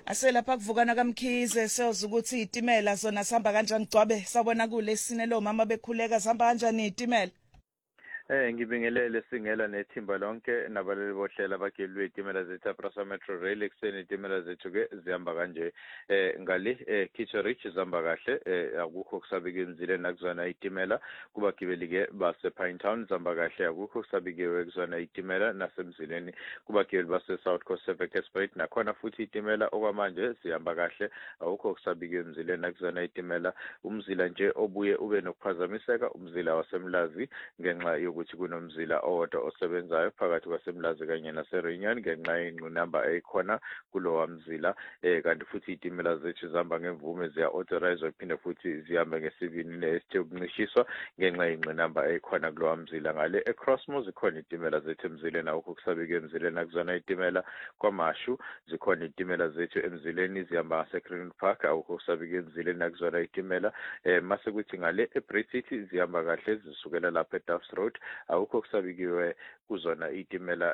Aselapha kuvukana kaMkhize seyoza ukuthi izitimela zona sihamba kanjani Gcwabe sabona kule sinelo mama bekhuleka sihamba kanjani izitimela Ngibingelele singela nethimba lonke nabaleli bohlela abageli izitimela zethu Prasa Metro Rail ekseni izitimela zethu ke zihamba kanje ngali Kitchen Rich zihamba kahle akukho kusabike emzileni nakuzona izitimela kubagibeli ke base Pinetown zihamba kahle akukho kusabikiwe kuzona izitimela nasemzileni kubagibeli base South Coast Sevekespruit nakhona futhi izitimela okwamanje zihamba kahle akukho kusabike emzileni nakuzona izitimela umzila nje obuye ube nokuphazamiseka umzila wasemlazi ngenxa ukuthi kunomzila owodwa osebenzayo phakathi kwasemlazi kanye naseReunion ngenxa yenqinamba ekhona kulowa mzila kanti futhi izitimela zethu zihamba ngemvume ziya authorized phinde futhi zihambe ngesibini nesithe ukuncishiswa ngenxa yenqinamba ekhona kulowa mzila ngale eCrossmoor zikhona izitimela zethu emzileni awukho kusabike emzileni nakuzona izitimela kwaMashu zikhona izitimela zethu emzileni zihamba ngaseGreen Park awukho kusabike emzileni nakuzona izitimela mase kuthi ngale eBritish zihamba kahle zisukela lapha eDuffs Road awukho kusabikiwe kuzona izitimela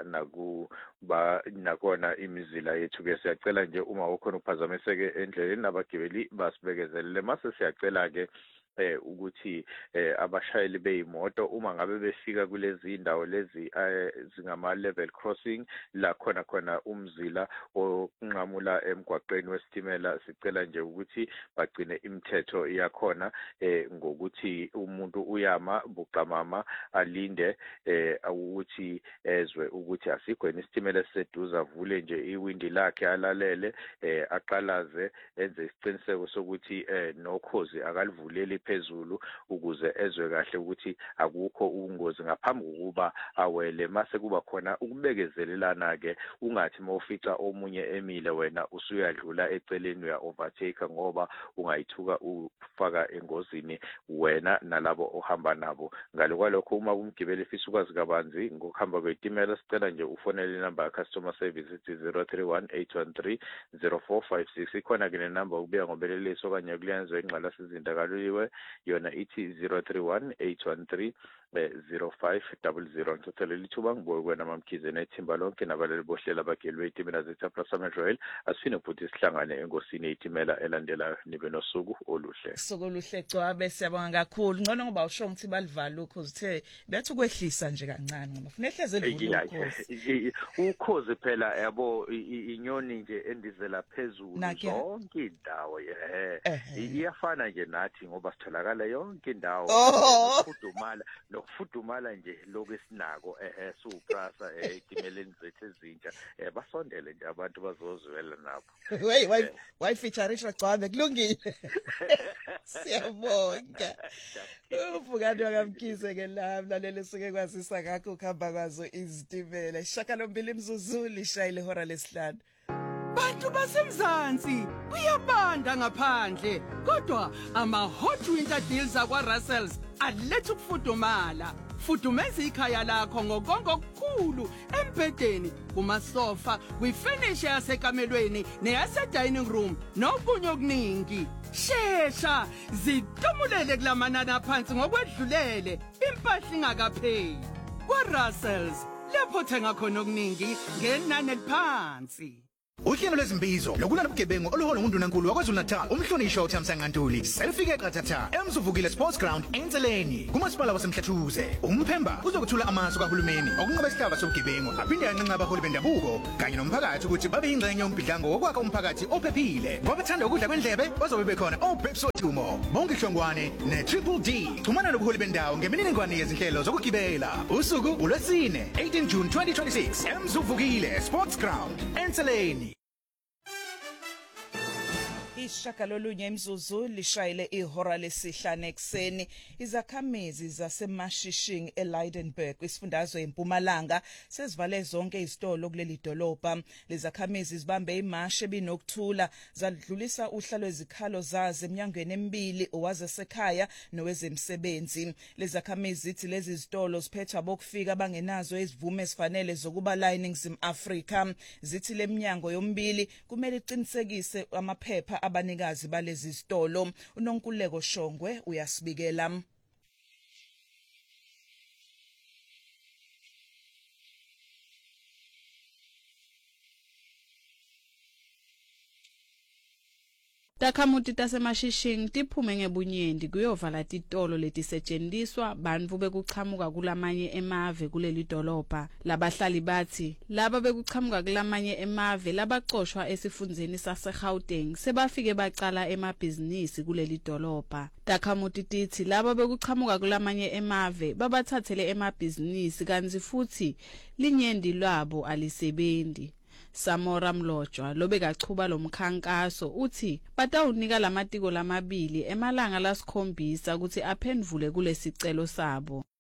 nakona imizila yethu ke siyacela nje uma ukhona ukuphazamiseke endleleni nabagibeli basibekezelele mase siyacela ke ukuthi abashayeli beimoto uma ngabe befika kulezi indawo lezi zingama level crossing la khona umzila onqamula emgwaqeni wesitimela sicela nje ukuthi bagcine imithetho yakhona ngokuthi umuntu uyama buqamama alinde ukuthi ezwe ukuthi asikho isitimela seduza avule nje iwindi lakhe alalele aqalaze enze isiqiniseko sokuthi nokhozi akalivuleli phezulu ukuze ezwe kahle ukuthi akukho ubungozi ngaphambi kokuba awele mase kuba khona ukubekezelelana ke ungathi mawufica omunye emile wena usuyadlula eceleni uya overtake ngoba ungayithuka ufaka engozini wena nalabo ohamba nabo ngale kwalokho uma umgibeli efisa ukwazi kabanzi ngokuhamba kwezitimela sicela nje ufonele inamba ya customer service ethi 0318130456 ikhona ke nenamba ukubuya ngobeleliso kanye kulenzo ingqala sizinda kaloliwe yona ithi 0318130500 ngitholela ithuba ngibuye kwena mamkhize nethimba lonke nabaleli bohlela abageli bezitimela zethu Prasa Metro Rail asifine futhi sihlangane engosini yezitimela elandelayo nibe nosuku oluhle suku oluhle Gcwabe siyabonga kakhulu ngcono ngoba usho ukuthi balivala ukhozi uthe bethi ukwehlisa nje kancane ngoba kufanele hleze livule ukhozi ukhozi phela yabo inyoni nje endizela phezulu zonke indawo iyafana nje nathi ngoba sitholakala yonke indawo nokufudumala nje lokwesinako suPrasa etimeleni zethu ezintsha basondele nje abantu bazozwela nabo why feature Gcwabe kulungile siyabonga uvukani wakamkhize ke la mlaleli suke kwazisa ngakho ukuhamba kwazo izitimela ishakalombili imzuzu lishayile ihora lesihlanu bantu basemzansi kuyabanda ngaphandle kodwa ama-hot winter deals akwa-Russells aletha ukufudumala fudumeza ikhaya lakho ngokonga okukhulu embhedeni kumasofa kwifenisha yasekamelweni neyase-dining room nokunye okuningi shesha zitomulele kulamanani aphansi ngokwedlulele impahla ingakapheli kwa-Russells lapho thenga khona okuningi ngenani eliphansi Uhlelo lwezimbizo lokulala ubugebengu oluholwa nguNdunankulu waKwaZulu-Natal umhlonishwa uThamsanqa Ntuli selifike qathatha eMzuvukile Sports Ground eNtseleni kumasipala waseMhlathuze uMphemba uzokuthula amasu kahulumeni okunqoba isihlava sobugebengu aphinde yanqenqa abaholi bendabuko kanye nomphakathi ukuthi babe yingxenye yombhidlango wokwakha umphakathi ophephile kwabathanda ukudla kwendlebe bazobe bekhona oBrepso Tumo bonke ihlongwane neTriple D xhumana nobuholi bendawo ngemininingwane yezinhlelo zokugibela usuku uLwesine 18 June 2026 eMzuvukile Sports Ground eNtseleni Ishakalolunye imzuzu lishayile ihora lesihlanu ekseni izakhamizi zaseMashishing eLeidenburg isifundazwe eMpumalanga sezivale zonke izitolo kuleli dolobha lezakhamizi zibambe imashi ebinokuthula zadlulisa uhla lwezikhalo zazo eminyangweni emibili owazesekhaya nowezemsebenzi lezakhamizi zithi lezi zitolo ziphetha bokufika bangenazo izivume ezifanele zokuba la eNingizimu Afrika zithi leminyango yombili kumele iqinisekise amaphepha abanikazi balezi zitolo uNonkululeko Shongwe uyasibikela Takhamuti tasemashishini tiphume ngebunyenti kuyovala titolo letisetshenziswa bantfu bekuchamuka kulamanye emave kuleli dolobha. Labahlali bathi laba bekuchamuka kulamanye emave labaxoshwa esifundzeni saseGauteng sebafike bacala emabhizinisi kuleli dolobha. Takhamuti tithi laba bekuchamuka kulamanye emave babathathele emabhizinisi kanzi futhi linyendi lwabo alisebenzi. Samora Mlojwa lobekachuba lomkhankaso uthi batawunika lamatiko lamabili emalanga lasikhombisa ukuthi aphendvule kulesicelo sabo.